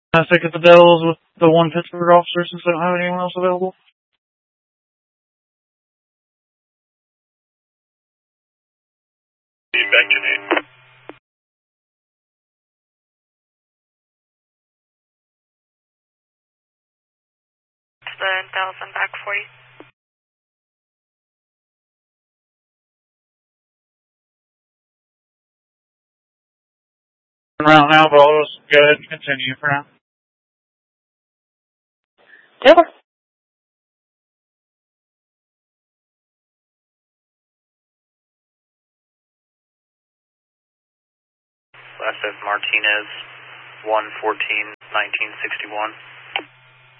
I think at the Dells with the one Pittsburgh officer since they don't have anyone else available. Back to me. 1000 back 40. Around now, but I'll just go ahead and continue for now. Taylor. Last of Martinez, 114-1961.